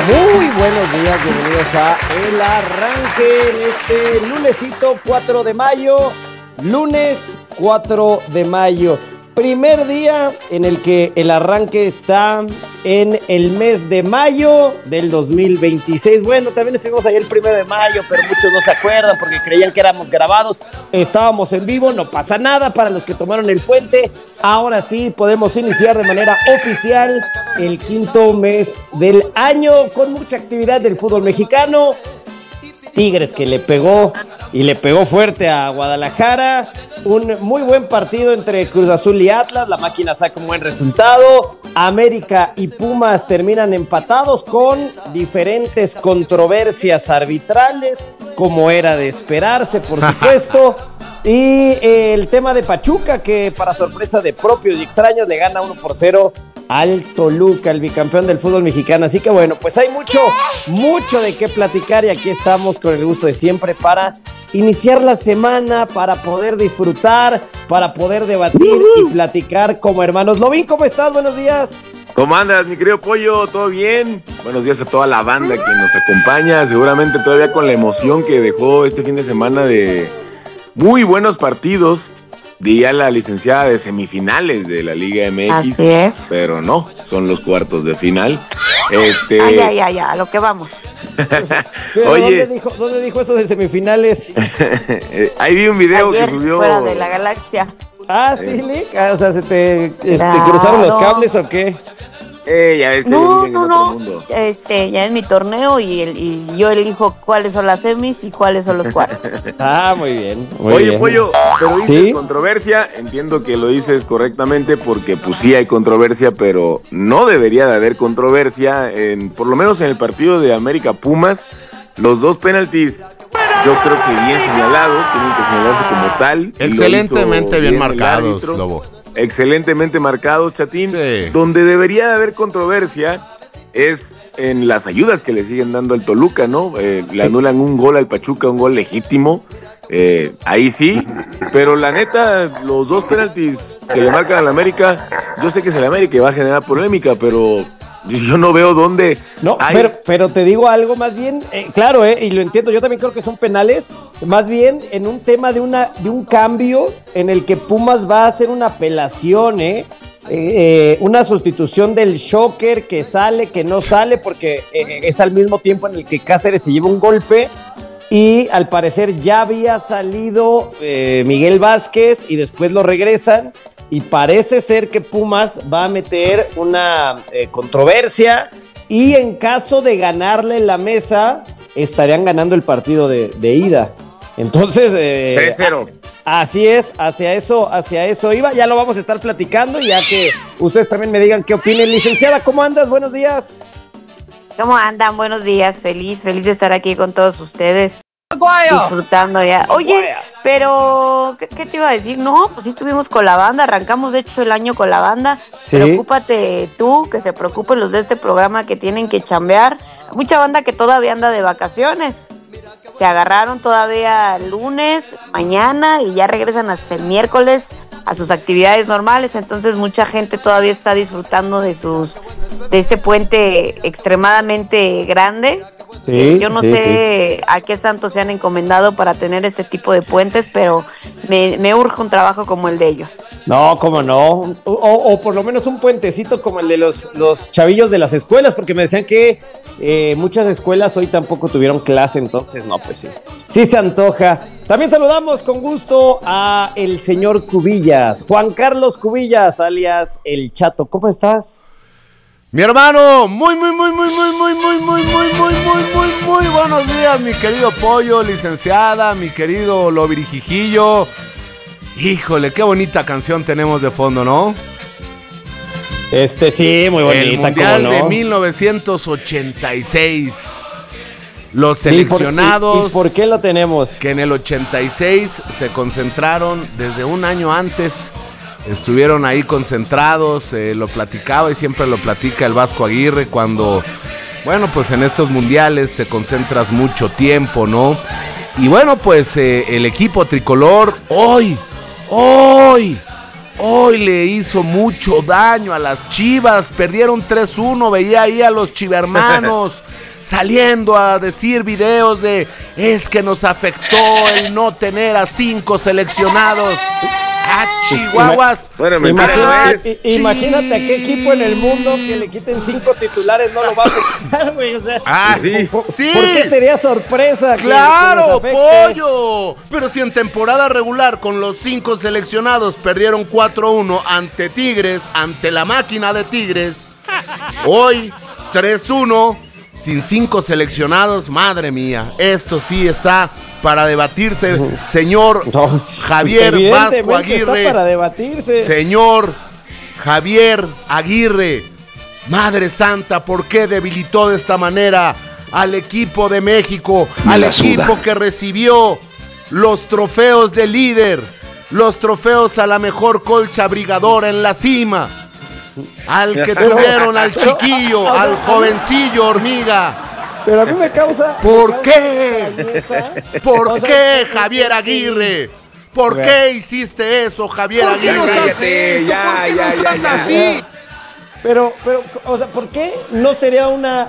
Muy buenos días, bienvenidos a El Arranque en este lunesito 4 de mayo, lunes 4 de mayo, primer día en el que el arranque está en el mes de mayo del 2026. Bueno, también estuvimos ayer el 1 de mayo, pero muchos no se acuerdan porque creían que éramos grabados. Estábamos en vivo, no pasa nada para los que tomaron el puente. Ahora sí podemos iniciar de manera oficial el quinto mes del año con mucha actividad del fútbol mexicano. Tigres que le pegó y le pegó fuerte a Guadalajara. Un muy buen partido entre Cruz Azul y Atlas. La máquina saca un buen resultado. América y Pumas terminan empatados con diferentes controversias arbitrales, como era de esperarse, por supuesto. Y el tema de Pachuca, que para sorpresa de propios y extraños le gana 1-0 al Toluca, el bicampeón del fútbol mexicano. Así que bueno, pues hay mucho de qué platicar y aquí estamos con el gusto de siempre para iniciar la semana, para poder disfrutar, para poder debatir y platicar como hermanos. Lovín, ¿cómo estás? Buenos días. ¿Cómo andas, mi querido Pollo? ¿Todo bien? Buenos días a toda la banda que nos acompaña, seguramente todavía con la emoción que dejó este fin de semana de muy buenos partidos. Diría la licenciada de semifinales de la Liga MX. Así es. Pero no, son los cuartos de final. Ay, a lo que vamos. Oye, ¿Dónde dijo eso de semifinales? ahí vi un video ayer, que subió. Fuera de la galaxia. Ah, sí, Lick. O sea, ¿se te cruzaron los cables o qué? Ya ves que No. mundo. Ya es mi torneo y yo elijo cuáles son las semis y cuáles son los cuartos. Ah, muy bien. Oye, Pollo, pero dices ¿Sí? controversia, entiendo que lo dices correctamente porque pues sí hay controversia, pero no debería de haber controversia, por lo menos en el partido de América Pumas, los dos penaltis, yo creo que bien señalados, tienen que señalarse como tal. Excelentemente bien marcados, Lobo. Excelentemente marcados, Chatín. Sí. Donde debería de haber controversia es en las ayudas que le siguen dando al Toluca, ¿no? Le anulan un gol al Pachuca, un gol legítimo. Ahí sí, pero la neta, los dos penaltis que le marcan al América, yo sé que es el América y va a generar polémica, pero yo no veo dónde. No, pero te digo algo más bien, claro, y lo entiendo, yo también creo que son penales, más bien en un tema de un cambio en el que Pumas va a hacer una apelación, una sustitución del Shocker que sale, que no sale, porque es al mismo tiempo en el que Cáceres se lleva un golpe. Y al parecer ya había salido Miguel Vázquez y después lo regresan. Y parece ser que Pumas va a meter una controversia. Y en caso de ganarle la mesa, estarían ganando el partido de ida. Entonces, 3-0. Así es, hacia eso iba. Ya lo vamos a estar platicando, ya que ustedes también me digan qué opinen. Licenciada, ¿cómo andas? Buenos días. ¿Cómo andan? Buenos días, feliz de estar aquí con todos ustedes. Disfrutando ya. Oye, pero, ¿qué te iba a decir? No, pues sí estuvimos con la banda, arrancamos de hecho el año con la banda. ¿Sí? Preocúpate tú, que se preocupen los de este programa que tienen que chambear. Mucha banda que todavía anda de vacaciones. Se agarraron todavía el lunes, mañana y ya regresan hasta el miércoles a sus actividades normales, entonces mucha gente todavía está disfrutando de este puente extremadamente grande. Sí, yo no sé a qué santos se han encomendado para tener este tipo de puentes, pero me urge un trabajo como el de ellos. No, cómo no, o por lo menos un puentecito como el de los chavillos de las escuelas, porque me decían que muchas escuelas hoy tampoco tuvieron clase, entonces no, pues sí se antoja. También saludamos con gusto a el señor Cubillas, Juan Carlos Cubillas, alias El Chato. ¿Cómo estás? Mi hermano, muy buenos días, mi querido Pollo, licenciada, mi querido Lovirijijillo. Híjole, qué bonita canción tenemos de fondo, ¿no? Sí, muy bonita. El Mundial de 1986. Los seleccionados. ¿Y por qué lo tenemos? Que en el 86 se concentraron desde un año antes. Estuvieron ahí concentrados, lo platicaba y siempre lo platica el Vasco Aguirre cuando, bueno, pues en estos mundiales te concentras mucho tiempo, ¿no? Y bueno, pues el equipo tricolor hoy hoy le hizo mucho daño a las Chivas, perdieron 3-1, veía ahí a los chivermanos saliendo a decir videos de es que nos afectó el no tener a 5 seleccionados. Chihuahuas. Bueno, imagínate a qué equipo en el mundo que le quiten 5 titulares no lo va a afectar, güey. O sea, ¿por qué sería sorpresa? ¡Claro, pollo! Pero si en temporada regular con los 5 seleccionados perdieron 4-1 ante Tigres, ante la máquina de Tigres, hoy 3-1 sin 5 seleccionados, madre mía, esto sí está para debatirse, señor Javier Vasco Aguirre. Está para debatirse. Señor Javier Aguirre, Madre Santa, ¿por qué debilitó de esta manera al equipo de México? Al equipo que recibió los trofeos de líder, los trofeos a la mejor colcha brigadora en la cima. Al que tuvieron al chiquillo, al jovencillo hormiga. Pero a mí me causa... ¿Por qué? ¿Por qué, Javier Aguirre? ¿Por qué hiciste eso, Javier Aguirre? Ya. Pero, o sea, ¿por qué no sería una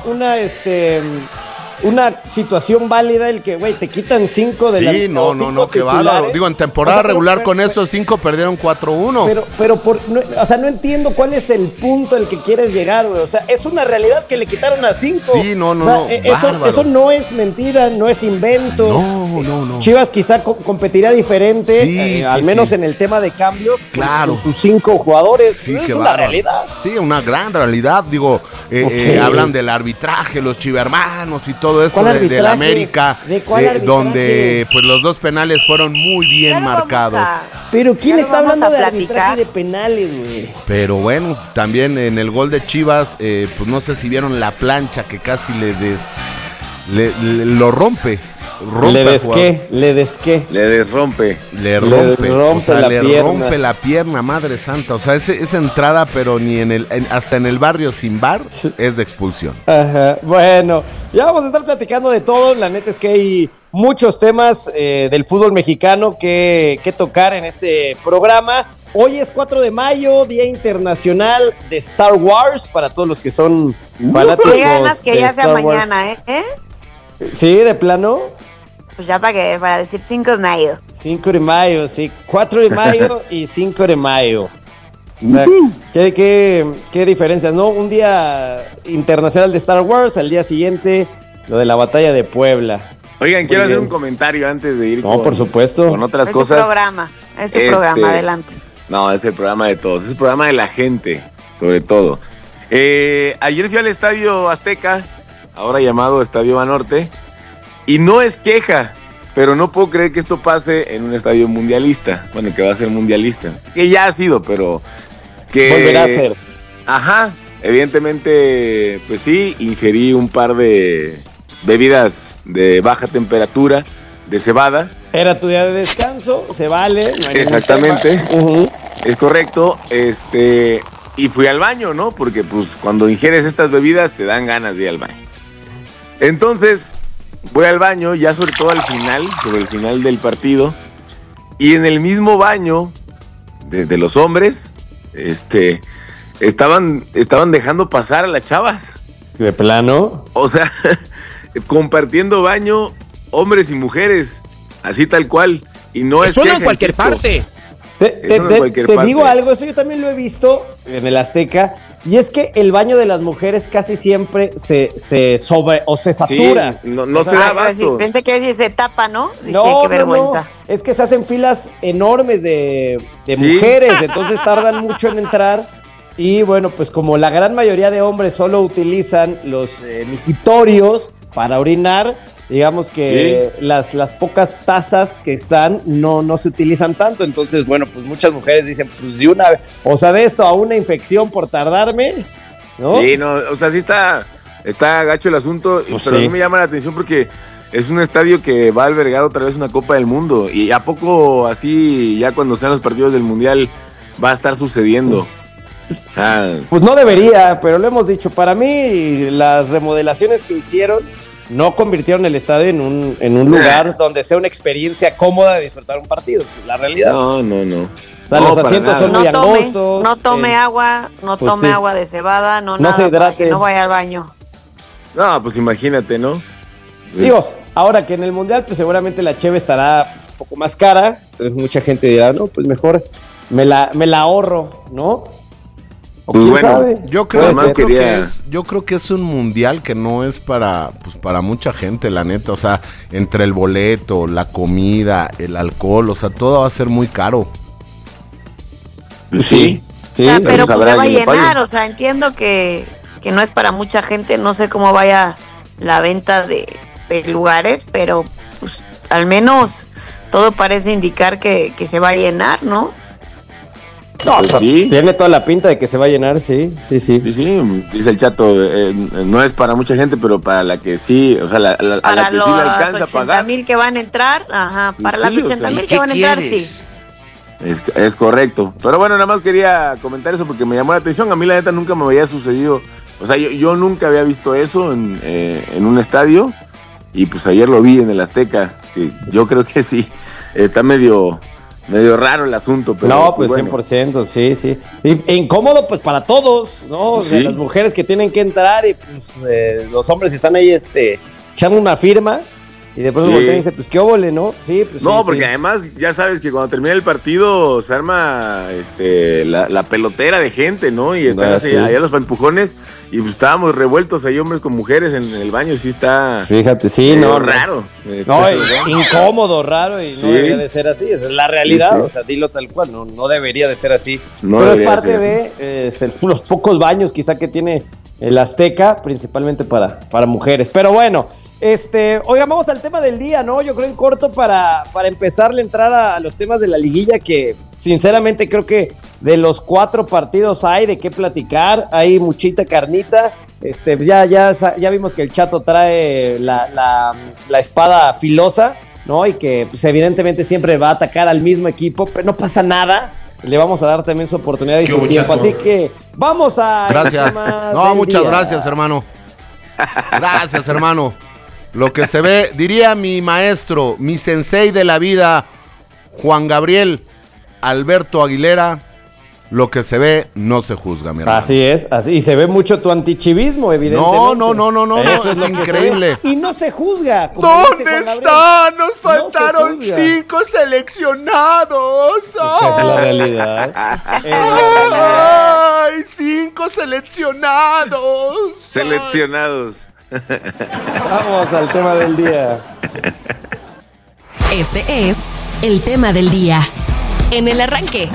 situación válida el que, güey, te quitan 5 de la... Sí, no, qué bárbaro. Digo, en temporada regular con esos 5 perdieron 4-1. Pero no entiendo cuál es el punto al que quieres llegar, güey. O sea, es una realidad que le quitaron a 5. Sí, no. Eso no es mentira, no es invento. No. Chivas quizá competiría diferente, al menos en el tema de cambios. Claro. Con sus 5 jugadores. Sí, es una realidad. Sí, una gran realidad. Digo, hablan del arbitraje, los chivermanos y todo esto de la América, donde pues los 2 penales fueron muy bien marcados. Pero ¿quién está hablando de arbitraje y de penales, güey? Pero bueno, también en el gol de Chivas, pues no sé si vieron la plancha que casi lo rompe. Le desrompe. Le rompe la pierna, madre santa. O sea, esa entrada, pero ni hasta en el barrio sin bar es de expulsión. Ajá. Bueno, ya vamos a estar platicando de todo. La neta es que hay muchos temas del fútbol mexicano que tocar en este programa. Hoy es 4 de mayo, Día Internacional de Star Wars, para todos los que son fanáticos de ganas que ya sea mañana, ¿eh? Sí, de plano. Pues ya para decir 5 de mayo. 5 de mayo, sí. 4 de mayo y 5 de mayo. O sea, ¿qué diferencias, no? Un día internacional de Star Wars, al día siguiente lo de la batalla de Puebla. Oigan, quiero hacer un comentario antes de ir por supuesto. Con otras cosas. Es tu programa, adelante. No, es el programa de todos, es el programa de la gente, sobre todo. Ayer fui al Estadio Azteca, ahora llamado Estadio Banorte, y no es queja, pero no puedo creer que esto pase en un estadio mundialista. Bueno, que va a ser mundialista. Que ya ha sido, pero que... volverá a ser. Ajá, evidentemente, pues sí, ingerí un par de bebidas de baja temperatura, de cebada. Era tu día de descanso, se vale. No hay exactamente, es correcto. Y fui al baño, ¿no? Porque pues cuando ingieres estas bebidas te dan ganas de ir al baño. Entonces... voy al baño, ya sobre todo sobre el final del partido, y en el mismo baño de los hombres, estaban dejando pasar a las chavas. ¿De plano? O sea, compartiendo baño, hombres y mujeres, así tal cual, y no es en cualquier parte. Te digo algo, eso yo también lo he visto en el Azteca, y es que el baño de las mujeres casi siempre se satura. Sí, no se da abasto. Pensé que se tapa, ¿no? No, qué vergüenza. No. Es que se hacen filas enormes de mujeres, entonces tardan mucho en entrar. Y bueno, pues como la gran mayoría de hombres solo utilizan los mijitorios para orinar, digamos que las pocas tazas que están no se utilizan tanto. Entonces, bueno, pues muchas mujeres dicen, pues de una vez, o sea, de esto a una infección por tardarme, ¿no? Sí, no, o sea, sí está gacho el asunto, pues pero a mí me llama la atención porque es un estadio que va a albergar otra vez una Copa del Mundo. ¿Y a poco así, ya cuando sean los partidos del Mundial, va a estar sucediendo? O sea, pues no debería, pero lo hemos dicho. Para mí, las remodelaciones que hicieron no convirtieron el estadio en un lugar donde sea una experiencia cómoda de disfrutar un partido. Pues la realidad. No. O sea, No, los para asientos nada. son muy angostos. No tome agua, no pues tome sí. agua de cebada, no No nada, se para hidrate. que no vaya al baño. No, pues imagínate, ¿no? Digo, ahora que en el Mundial, pues seguramente la cheve estará pues, un poco más cara. Entonces mucha gente dirá, no, pues mejor me la ahorro, ¿no? O Pues quién bueno, sabe. Yo creo, Puede Además ser. yo creo que es un mundial que no es para mucha gente, la neta. O sea, entre el boleto, la comida, el alcohol, o sea, todo va a ser muy caro. Pues sí. Sí, O sea, sí. pero pues pues habrá se va a quien lo pague. llenar, o sea, entiendo que no es para mucha gente, no sé cómo vaya la venta de lugares, pero pues al menos todo parece indicar que se va a llenar, ¿no? No, Pues o sea, sí. tiene toda la pinta de que se va a llenar, sí. Sí, sí, dice el Chato, no es para mucha gente, pero para la que sí, o sea, a la Para que los sí le alcanza a pagar. 80,000 que van a entrar, ajá, Pues para sí, las o sea, 80,000 ¿y que van a entrar, sí. Es correcto. Pero bueno, nada más quería comentar eso porque me llamó la atención. A mí la neta nunca me había sucedido. O sea, yo nunca había visto eso en un estadio. Y pues ayer lo vi en el Azteca. Que yo creo que sí, está medio raro el asunto. Pero, No, pues bueno. 100%, sí. E incómodo, pues para todos, ¿no? O sea, Sí. las mujeres que tienen que entrar y pues los hombres que están ahí echando una firma y después Sí. voltean y dicen, pues qué óvole, ¿no? Sí, pues No, sí, porque sí. además ya sabes que cuando termina el partido se arma la pelotera de gente, ¿no? Y están Ah, sí. allá los empujones y pues estábamos revueltos ahí hombres con mujeres en el baño, sí está Fíjate, sí, medio no. raro. No, incómodo, raro y no Sí. debería de ser así, esa es la realidad, Sí, sí. o sea, dilo tal cual, no debería de ser así. No Pero es debería parte ser de los pocos baños quizá que tiene el Azteca, principalmente para mujeres. Pero bueno, oigan, vamos al tema del día, ¿no? Yo creo en corto para empezarle a entrar a los temas de la liguilla que sinceramente creo que de los 4 partidos hay de qué platicar, hay muchita carnita. Pues ya vimos que el Chato trae la espada filosa, ¿no? Y que pues, evidentemente siempre va a atacar al mismo equipo, pero no pasa nada. Le vamos a dar también su oportunidad y su tiempo. Así que vamos a... Gracias. No, muchas gracias, hermano. Gracias, hermano. Lo que se ve, diría mi maestro, mi sensei de la vida, Juan Gabriel Alberto Aguilera, lo que se ve no se juzga, mi hermano. Así es, así. Y se ve mucho tu antichivismo, evidentemente. No, Eso es lo que se increíble. ve. Y no se juzga. como dice ¿Dónde Juan Gabriel. está? Nos No se faltaron juzga. 5 seleccionados. Pues es la realidad. Es la realidad. ¡Ay! 5 seleccionados. Seleccionados. Vamos al tema del día. Este es el tema del día. En el arranque.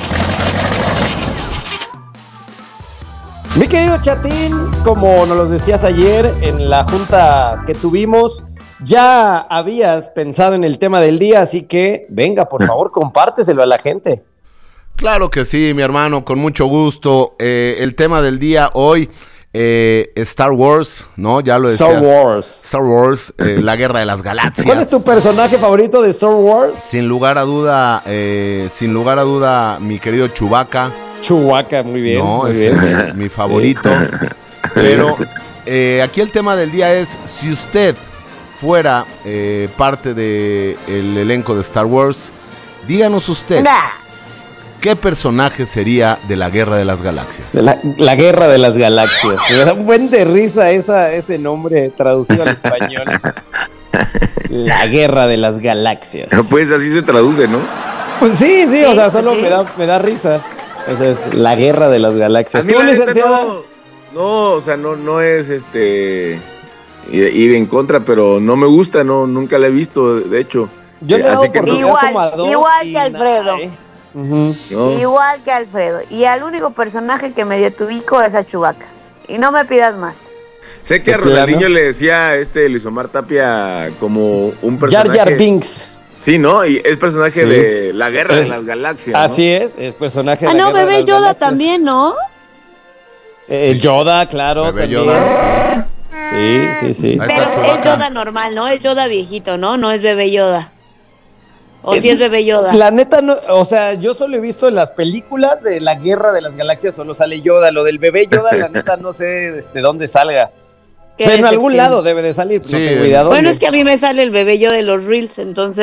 Mi querido Chatín, como nos lo decías ayer en la junta que tuvimos, ya habías pensado en el tema del día, así que venga, por favor, compárteselo a la gente. Claro que sí, mi hermano, con mucho gusto. El tema del día hoy, Star Wars, ¿no? Ya lo decías. Star Wars, la guerra de las galaxias. ¿Cuál es tu personaje favorito de Star Wars? Sin lugar a duda, mi querido Chewbacca. Chewbacca, muy bien. No, muy ese bien. es mi favorito. Pero aquí el tema del día es, si usted fuera parte del elenco de Star Wars, díganos usted, ¿qué personaje sería de la Guerra de las Galaxias? La guerra de las galaxias. Me da un buen de risa ese nombre traducido al español. La guerra de las galaxias. Pues así se traduce, ¿no? Pues sí, o sea, solo sí. me da risas. Esa es la guerra de las galaxias. A mí ¿Tú, la neta licenciada? no, o sea, no es ir en contra, pero no me gusta, nunca la he visto, de hecho. Yo le he dado Así que no. oportunidad como a dos Igual y que Alfredo. nada, Ujú. No. Igual que Alfredo. Y al único personaje que medio te ubico es a Chewbacca. Y no me pidas más. Sé que a ¿De plano? Ronaldinho le decía a Luis Omar Tapia como un Jar personaje. Jar Binks. Sí, ¿no? Y es personaje Sí. de la guerra Es- de las galaxias. ¿no? Así es personaje de Ah, la no, guerra de bebé las Yoda galaxias. también, ¿no? Yoda, claro, Bebé también. Yoda, Sí. Ahí está Pero es Chewbacca. Yoda normal, ¿no? Es Yoda viejito, ¿no? No es bebé Yoda. O si es bebé Yoda. La neta, no, o sea, yo solo he visto en las películas de la guerra de las galaxias, solo sale Yoda. Lo del bebé Yoda, la neta, no sé de dónde salga. O Qué sea, en algún decepción. lado debe de salir, pero Sí, no tengo idea dónde. Bueno, es que a mí me sale el bebé Yoda de los Reels, entonces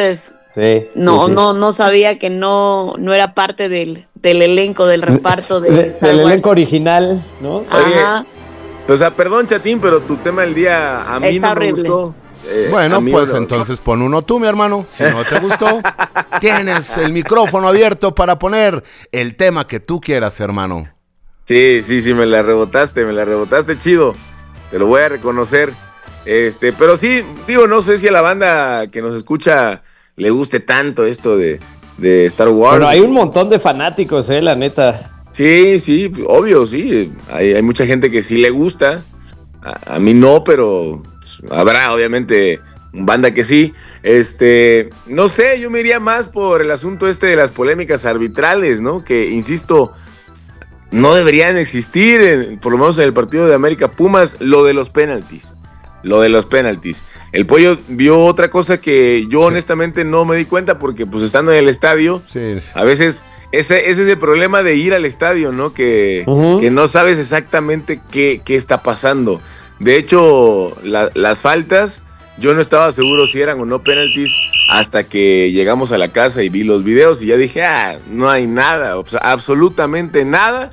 Sí. No sabía que no era parte del elenco, del reparto de Star del Wars. elenco original, ¿no? Ajá. O sea, perdón, Chatín, pero tu tema del día a mí Está no me horrible. gustó. Bueno, pues entonces pon uno tú, mi hermano. Si no te gustó, tienes el micrófono abierto para poner el tema que tú quieras, hermano. Sí, me la rebotaste chido. Te lo voy a reconocer. Pero sí, digo, no sé si a la banda que nos escucha le guste tanto esto de Star Wars. Bueno, hay un montón de fanáticos, la neta. Sí, obvio, sí. Hay mucha gente que sí le gusta. A mí no, pero habrá obviamente banda que sí. No sé, yo me iría más por el asunto de las polémicas arbitrales, ¿no? Que, insisto, no deberían existir, por lo menos en el partido de América Pumas, lo de los penaltis. El Pollo vio otra cosa que yo honestamente no me di cuenta porque pues estando en el estadio, a veces ese es el problema de ir al estadio, ¿no? Que no sabes exactamente qué está pasando. De hecho, las faltas, yo no estaba seguro si eran o no penaltis hasta que llegamos a la casa y vi los videos y ya dije, no hay nada, o sea, absolutamente nada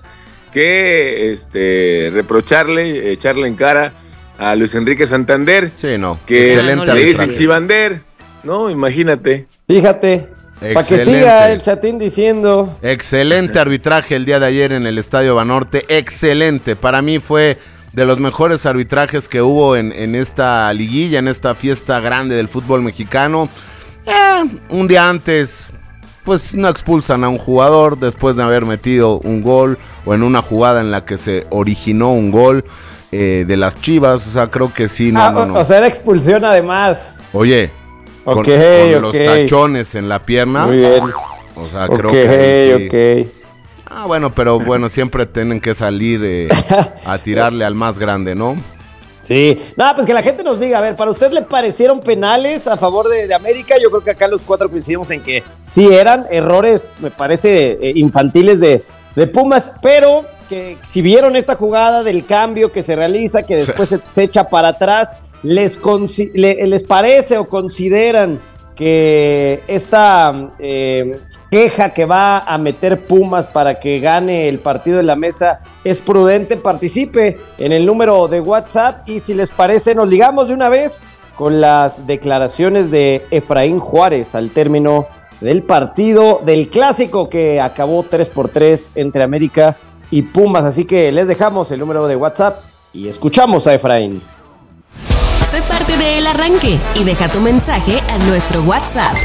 que reprocharle, echarle en cara a Luis Enrique Santander. Sí, no. Que excelente le dicen Chivander, ¿no? Imagínate. Fíjate, para que siga el Chatín diciendo. Excelente arbitraje el día de ayer en el Estadio Banorte, excelente. Para mí fue de los mejores arbitrajes que hubo en esta liguilla, en esta fiesta grande del fútbol mexicano. Un día antes, pues no expulsan a un jugador después de haber metido un gol o en una jugada en la que se originó un gol de las Chivas. O sea, creo que sí, no. O sea, era expulsión además. Oye, con los tachones en la pierna. Muy bien. O sea, creo que sí. Ok. Bueno, pero bueno, siempre tienen que salir a tirarle al más grande, ¿no? Sí, nada, pues que la gente nos diga, a ver, ¿para usted le parecieron penales a favor de América? Yo creo que acá los cuatro coincidimos en que sí eran errores, me parece, infantiles de Pumas, pero que si vieron esta jugada del cambio que se realiza, que después se echa para atrás, ¿les parece o consideran que esta queja que va a meter Pumas para que gane el partido en la mesa es prudente? Participe en el número de WhatsApp y si les parece nos ligamos de una vez con las declaraciones de Efraín Juárez al término del partido del clásico que acabó 3-3 entre América y Pumas, así que les dejamos el número de WhatsApp y escuchamos a Efraín. Sé parte de El Arranque y deja tu mensaje a nuestro WhatsApp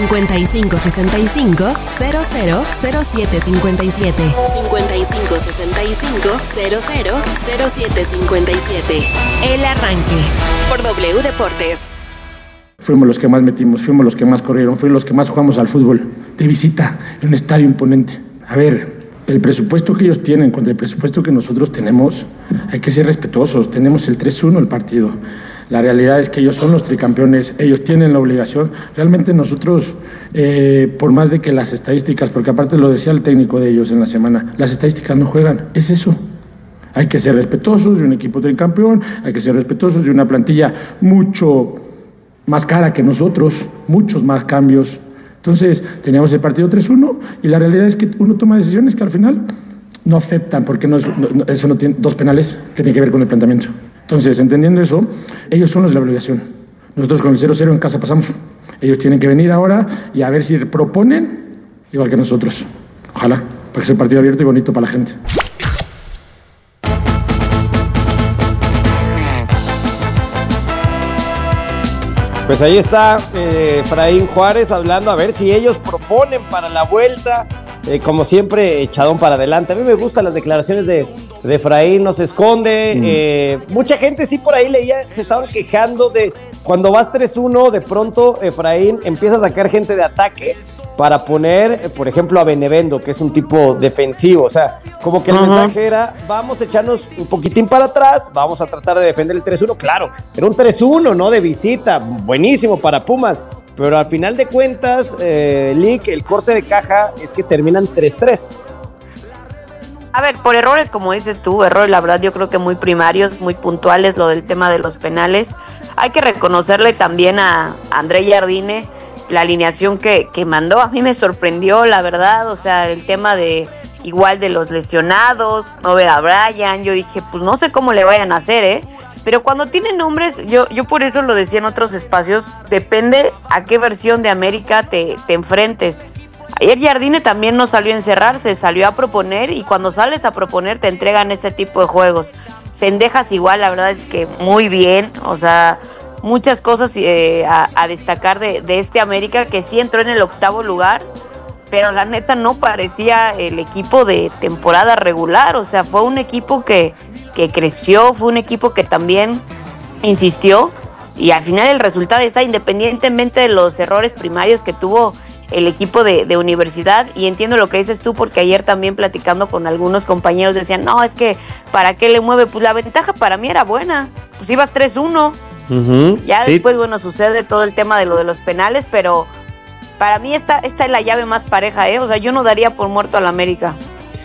5565 000757 5565 000757. El Arranque por W Deportes. Fuimos los que más metimos, fuimos los que más corrieron, fuimos los que más jugamos al fútbol de visita en un estadio imponente. A ver, el presupuesto que ellos tienen contra el presupuesto que nosotros tenemos, hay que ser respetuosos. Tenemos el 3-1 el partido. La realidad es que ellos son los tricampeones, ellos tienen la obligación. Realmente nosotros, por más de que las estadísticas, porque aparte lo decía el técnico de ellos en la semana, las estadísticas no juegan, es eso. Hay que ser respetuosos de un equipo tricampeón, hay que ser respetuosos de una plantilla mucho más cara que nosotros, muchos más cambios. Entonces, teníamos el partido 3-1 y la realidad es que uno toma decisiones que al final no afectan, porque eso no tiene dos penales que tienen que ver con el planteamiento. Entonces, entendiendo eso, ellos son los de la obligación. Nosotros con el 0-0 en casa pasamos. Ellos tienen que venir ahora y a ver si proponen igual que nosotros. Ojalá, para que sea un partido abierto y bonito para la gente. Pues ahí está Efraín Juárez hablando, a ver si ellos proponen para la vuelta. Como siempre, echadón para adelante. A mí me gustan las declaraciones de Efraín, no se esconde. Mucha gente sí por ahí leía, se estaban quejando de cuando vas 3-1, de pronto Efraín empieza a sacar gente de ataque para poner, por ejemplo, a Benevendo, que es un tipo defensivo. O sea, como que el mensaje era, vamos a echarnos un poquitín para atrás, vamos a tratar de defender el 3-1. Claro, era un 3-1, ¿no? De visita, buenísimo para Pumas. Pero al final de cuentas, Lick, el corte de caja es que terminan 3-3. A ver, por errores, como dices tú, errores, la verdad, yo creo que muy primarios, muy puntuales, lo del tema de los penales. Hay que reconocerle también a André Jardine la alineación que mandó. A mí me sorprendió, la verdad, o sea, el tema de igual de los lesionados, no ver a Brian, yo dije, pues no sé cómo le vayan a hacer, pero cuando tienen nombres, yo por eso lo decía en otros espacios, depende a qué versión de América te enfrentes. Ayer Jardine también no salió a encerrarse, salió a proponer, y cuando sales a proponer te entregan este tipo de juegos. Cendejas igual, la verdad es que muy bien, o sea, muchas cosas a destacar de este América, que sí entró en el 8º lugar, pero la neta no parecía el equipo de temporada regular, o sea, fue un equipo que creció, fue un equipo que también insistió, y al final el resultado está, independientemente de los errores primarios que tuvo el equipo de Universidad, y entiendo lo que dices tú, porque ayer también platicando con algunos compañeros decían, no, es que ¿para qué le mueve? Pues la ventaja para mí era buena, pues ibas 3-1, ya después, bueno, sucede todo el tema de lo de los penales, pero para mí esta es la llave más pareja, o sea, yo no daría por muerto al América.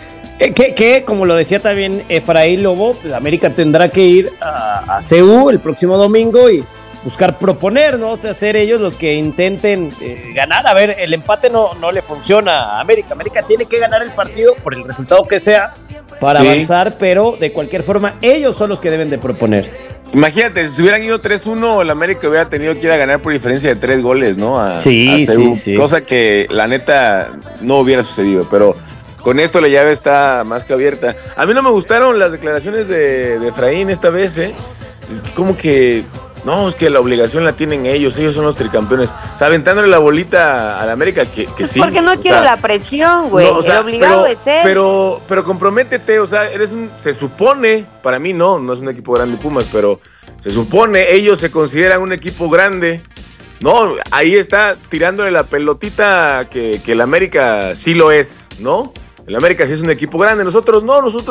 Que como lo decía también Efraín Lobo, pues América tendrá que ir a CU el próximo domingo y buscar proponer, ¿no? O sea, ser ellos los que intenten ganar. A ver, el empate no le funciona a América. América tiene que ganar el partido por el resultado que sea para avanzar, pero de cualquier forma ellos son los que deben de proponer. Imagínate, si hubieran ido 3-1, el América hubiera tenido que ir a ganar por diferencia de 3 goles, ¿no? A CU, cosa que la neta no hubiera sucedido, pero con esto la llave está más que abierta. A mí no me gustaron las declaraciones de Efraín esta vez, como que no, es que la obligación la tienen ellos son los tricampeones. O sea, aventándole la bolita a la América, que pues sí. Porque no quiero la presión, güey. No, el obligado es él. Pero comprométete, o sea, se supone, para mí no es un equipo grande Pumas, pero se supone, ellos se consideran un equipo grande. No, ahí está tirándole la pelotita que el América sí lo es, ¿no? El América sí es un equipo grande, nosotros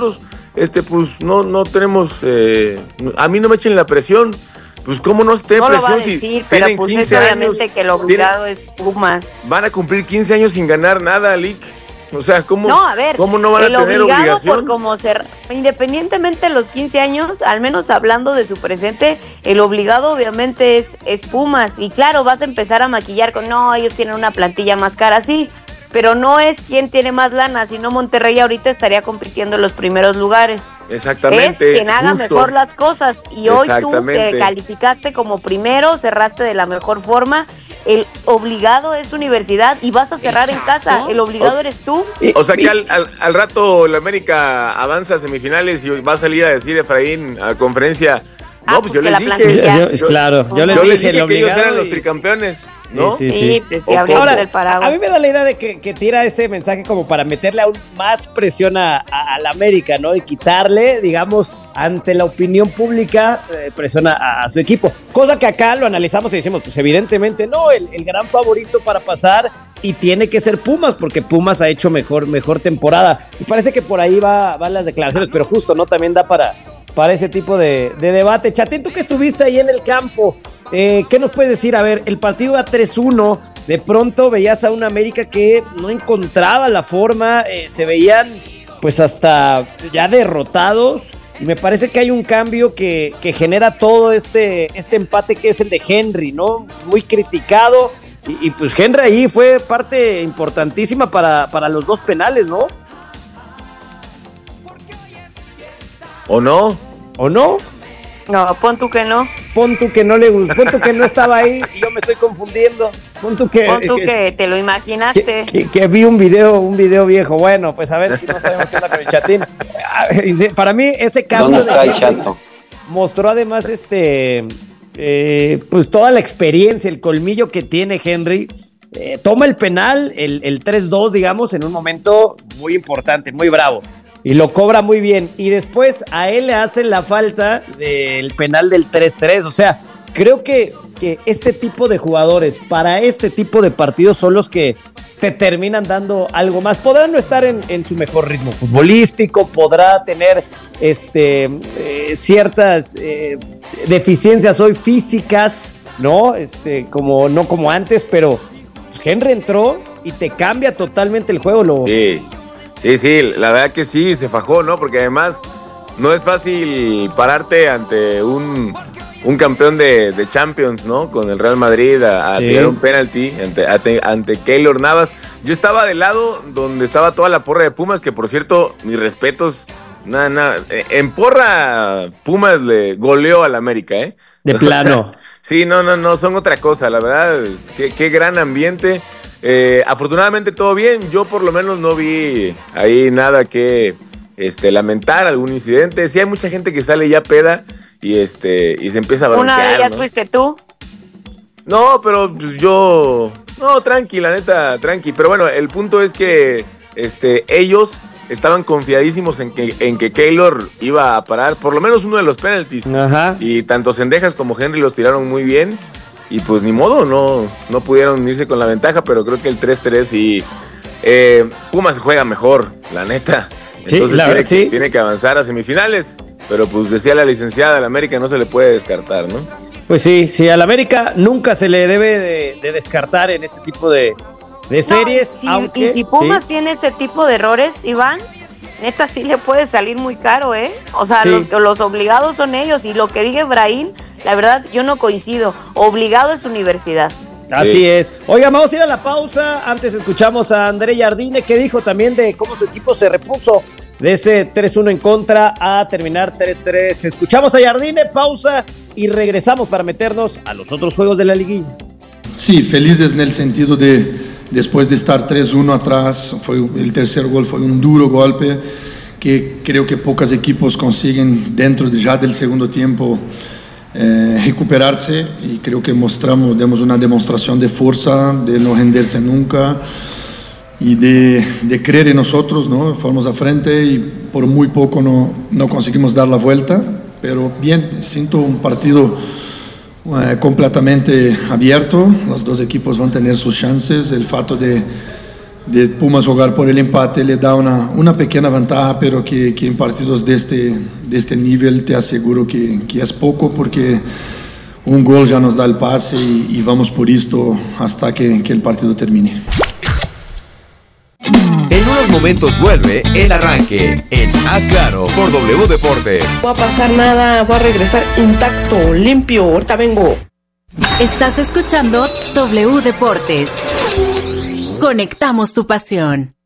pues no tenemos, a mí no me echen la presión. Pues cómo no esté presión, lo va a decir, si pero tienen pues 15 obviamente años, que lo obligado es Pumas. Van a cumplir 15 años sin ganar nada, Lick. O sea, ¿cómo no van a tener obligación? Independientemente de los 15 años, al menos hablando de su presente, el obligado obviamente es Pumas. Y claro, vas a empezar a maquillar con, no, ellos tienen una plantilla más cara, sí, pero no es quién tiene más lana, sino Monterrey ahorita estaría compitiendo en los primeros lugares. Exactamente. Es quien haga mejor las cosas, y hoy tú te calificaste como primero, cerraste de la mejor forma. El obligado es Universidad y vas a cerrar en casa. El obligado eres tú. O sea que al rato la América avanza a semifinales y va a salir a decir Efraín a conferencia. No, pues yo les dije. Yo les dije que ellos eran los tricampeones. ¿No? Sí, pues sí, ahora, del paraguas. A mí me da la idea de que tira ese mensaje como para meterle aún más presión a la América, ¿no? Y quitarle, digamos, ante la opinión pública, presión a su equipo. Cosa que acá lo analizamos y decimos, pues evidentemente no, el gran favorito para pasar, y tiene que ser Pumas, porque Pumas ha hecho mejor temporada. Y parece que por ahí van las declaraciones, pero justo, ¿no? También da para ese tipo de debate. Chatín, tú que estuviste ahí en el campo, ¿qué nos puedes decir? A ver, el partido a 3-1, de pronto veías a una América que no encontraba la forma, se veían pues hasta ya derrotados, y me parece que hay un cambio que genera todo este empate, que es el de Henry, ¿no? Muy criticado, y pues Henry ahí fue parte importantísima para los 2 penales, ¿no? ¿O no? No, pon tú que no. Pon tú que no le gustó, pon tú que no estaba ahí y yo me estoy confundiendo. Pon tú que te lo imaginaste. Que vi un video viejo. Bueno, pues a ver, no sabemos qué onda con el Chatín. Para mí ese cambio mostró además pues toda la experiencia, el colmillo que tiene Henry. Toma el penal, el 3-2, digamos, en un momento muy importante, muy bravo. Y lo cobra muy bien. Y después a él le hacen la falta del penal del 3-3. O sea, creo que este tipo de jugadores para este tipo de partidos son los que te terminan dando algo más. Podrán no estar en su mejor ritmo futbolístico, podrá tener ciertas deficiencias hoy físicas, ¿no? No como antes, pero pues Henry entró y te cambia totalmente el juego. Sí, la verdad que sí, se fajó, ¿no? Porque además no es fácil pararte ante un un campeón de Champions, ¿no? Con el Real Madrid a tirar un penalti ante Keylor Navas. Yo estaba del lado donde estaba toda la porra de Pumas, que por cierto, mis respetos, nada. En porra, Pumas le goleó al América, ¿eh? De plano. Sí, no, son otra cosa, la verdad. Qué gran ambiente. Afortunadamente todo bien. Yo por lo menos no vi ahí nada que lamentar, algún incidente. Sí hay mucha gente que sale ya peda y se empieza a broncear. ¿Una de ellas fuiste tú? No, pero pues yo... No, tranqui, la neta, tranqui. Pero bueno, el punto es que ellos estaban confiadísimos en que Keylor iba a parar por lo menos uno de los penaltis. Ajá. Y tanto Cendejas como Henry los tiraron muy bien. Y pues ni modo, no pudieron irse con la ventaja, pero creo que el 3-3 sí... Pumas juega mejor, la neta. Entonces tiene que avanzar a semifinales. Pero pues decía la licenciada, al América no se le puede descartar, ¿no? Pues sí, al América nunca se le debe de descartar en este tipo de series. Y si Pumas tiene ese tipo de errores, Iván, neta sí le puede salir muy caro, ¿eh? O sea, los obligados son ellos. Y lo que diga Efraín, la verdad, yo no coincido. Obligado es Universidad. Así es. Oigan, vamos a ir a la pausa. Antes escuchamos a André Jardine, que dijo también de cómo su equipo se repuso de ese 3-1 en contra a terminar 3-3. Escuchamos a Jardine, pausa y regresamos para meternos a los otros juegos de la liguilla. Sí, felices en el sentido de, después de estar 3-1 atrás, el tercer gol fue un duro golpe que creo que pocos equipos consiguen dentro ya del segundo tiempo recuperarse, y creo que demos una demostración de fuerza, de no rendirse nunca y de creer en nosotros, ¿no? Fuimos a frente y por muy poco no conseguimos dar la vuelta, pero bien, siento un partido completamente abierto. Los dos equipos van a tener sus chances. El fato de Pumas jugar por el empate le da una pequeña ventaja, pero que en partidos de este nivel te aseguro que es poco, porque un gol ya nos da el pase y vamos por esto hasta que el partido termine. En unos momentos vuelve El Arranque en Haz Claro por W Deportes. No va a pasar nada, voy a regresar intacto, limpio, ahorita vengo. Estás escuchando W Deportes. Conectamos tu pasión.